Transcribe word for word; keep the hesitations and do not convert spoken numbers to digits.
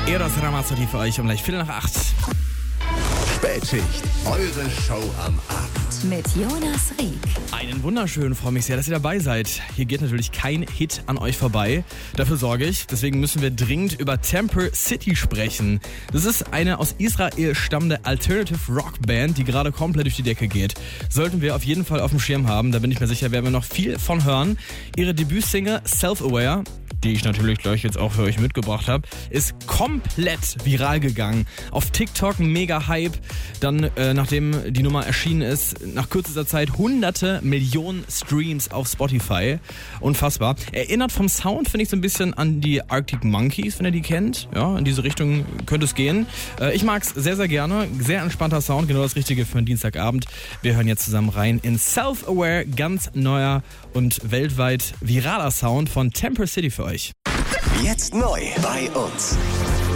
Eros Ramazzotti für euch um gleich Viertel nach acht. Spätschicht, eure Show am Abend. Mit Jonas Rieck. Einen wunderschönen, freue mich sehr, dass ihr dabei seid. Hier geht natürlich kein Hit an euch vorbei. Dafür sorge ich. Deswegen müssen wir dringend über Temper City sprechen. Das ist eine aus Israel stammende Alternative Rock Band, die gerade komplett durch die Decke geht. Sollten wir auf jeden Fall auf dem Schirm haben. Da bin ich mir sicher, werden wir noch viel von hören. Ihre Debütsingle Self-Aware, die ich natürlich gleich jetzt auch für euch mitgebracht habe, ist komplett viral gegangen. Auf TikTok ein mega Hype. Dann, äh, nachdem die Nummer erschienen ist, nach kürzester Zeit hunderte Millionen Streams auf Spotify. Unfassbar. Erinnert vom Sound, finde ich, so ein bisschen an die Arctic Monkeys, wenn ihr die kennt. Ja, in diese Richtung könnte es gehen. Äh, ich mag es sehr, sehr gerne. Sehr entspannter Sound, genau das Richtige für einen Dienstagabend. Wir hören jetzt zusammen rein in Self-Aware, ganz neuer und weltweit viraler Sound von Temper City für euch. Jetzt neu bei uns.